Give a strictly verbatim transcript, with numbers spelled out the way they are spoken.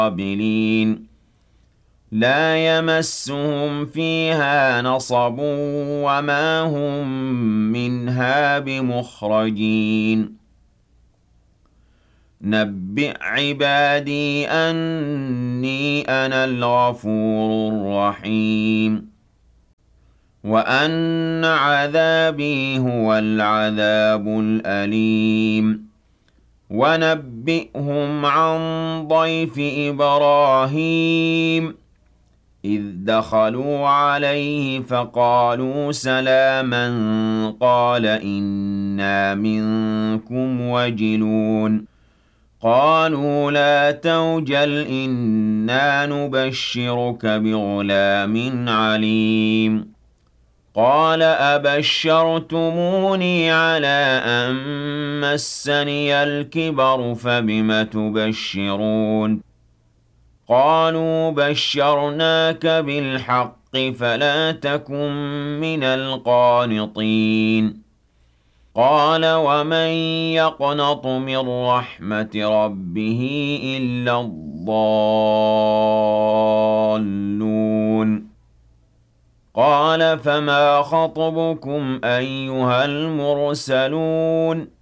قابلين لا يمسهم فيها نصب وما هم منها بمخرجين نبئ عبادي أني أنا الغفور الرحيم وأن عذابي هو العذاب الأليم ونبئهم عن ضيف إبراهيم إذ دخلوا عليه فقالوا سلاما قال إنا منكم وجلون قالوا لا توجل إنا نبشرك بغلام عليم قال أبشرتموني على أن مسني الكبر فبم تبشرون قالوا بشرناك بالحق فلا تكن من القانطين قال ومن يقنط من رحمة ربه إلا الضالون قال فما خطبكم أيها المرسلون